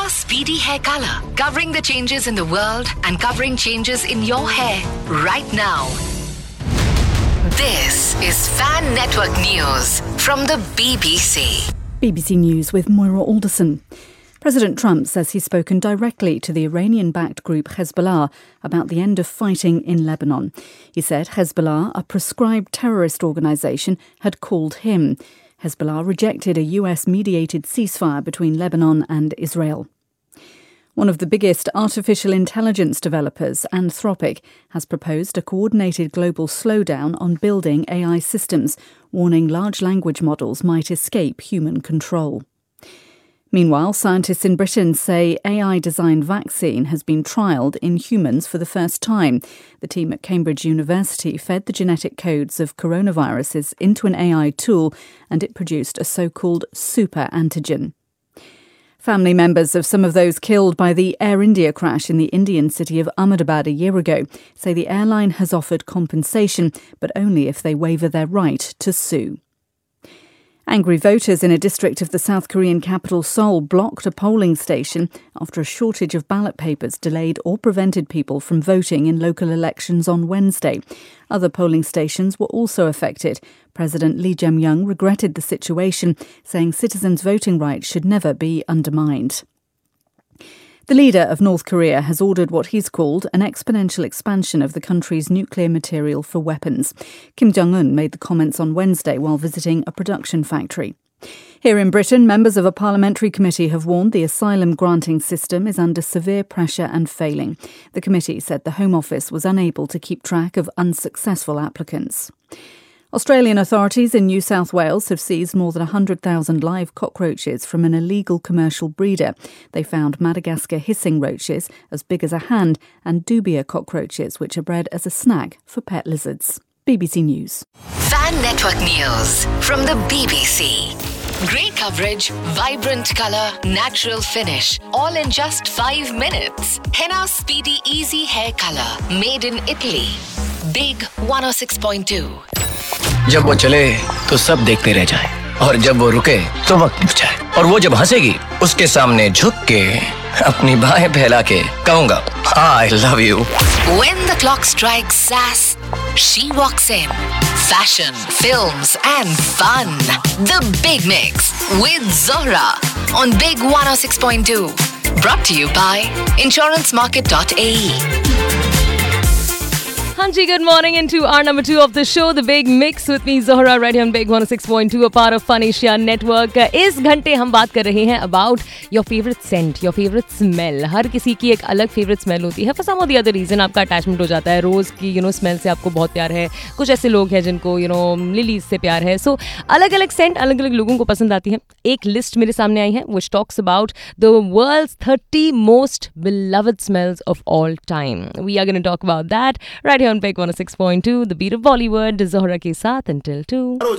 Speedy Hair Color, covering the changes in the world and covering changes in your hair right now. This is Fan Network News from the BBC. BBC News with Moira Alderson. President Trump says he's spoken directly to the Iranian-backed group Hezbollah about the end of fighting in Lebanon. He said Hezbollah, a proscribed terrorist organisation, had called him. Hezbollah rejected a US-mediated ceasefire between Lebanon and Israel. One of the biggest artificial intelligence developers, Anthropic, has proposed a coordinated global slowdown on building AI systems, warning large language models might escape human control. Meanwhile, scientists in Britain say AI-designed vaccine has been trialled in humans for the first time. The team at Cambridge University fed the genetic codes of coronaviruses into an AI tool, and it produced a so-called super antigen. Family members of some of those killed by the Air India crash in the Indian city of Ahmedabad a year ago say the airline has offered compensation, but only if they waiver their right to sue. Angry voters in a district of the South Korean capital Seoul blocked a polling station after a shortage of ballot papers delayed or prevented people from voting in local elections on Wednesday. Other polling stations were also affected. President Lee Jae-myung regretted the situation, saying citizens' voting rights should never be undermined. The leader of North Korea has ordered what he's called an exponential expansion of the country's nuclear material for weapons. Kim Jong-un made the comments on Wednesday while visiting a production factory. Here in Britain, members of a parliamentary committee have warned the asylum granting system is under severe pressure and failing. The committee said the Home Office was unable to keep track of unsuccessful applicants. Australian authorities in New South Wales have seized more than 100,000 live cockroaches from an illegal commercial breeder. They found Madagascar hissing roaches as big as a hand and dubia cockroaches, which are bred as a snack for pet lizards. BBC News. Fan Network News from the BBC. Great coverage, vibrant colour, natural finish, all in just 5 minutes. Henna Speedy Easy Hair Color, made in Italy. Big 106.2. जब वो चले तो सब देखते रह जाएं, और जब वो रुके तो वक्त रुक जाए, और वो जब हंसेगी उसके सामने झुक के अपनी बाहें फैला के कहूँगा I love you. When the clock strikes sass, she walks in. Fashion, films and fun. The Big Mix with Zohra on Big 106.2. Brought to you by insurancemarket.ae. Hanji, good morning into our number 2 of the show, The Big Mix with me, Zohra, right here on Big 106.2, a part of Fun Asia Network. इस घंटे हम बात कर रहे हैं about your favorite scent, your favorite smell. हर किसी की एक अलग favorite smell होती है. For some or the other reason आपका attachment हो जाता है. रोज़ की smell से आपको बहुत प्यार है. कुछ ऐसे लोग हैं जिनको लिलीज से प्यार है. So अलग-अलग scent अलग-अलग लोगों को पसंद आती है. एक लिस्ट मेरे सामने आई है which talks about the world's 30 most beloved smells of all time. We are going to talk about that right here on Big 106.2, The Beat of Bollywood, Zohra के साथ until 2.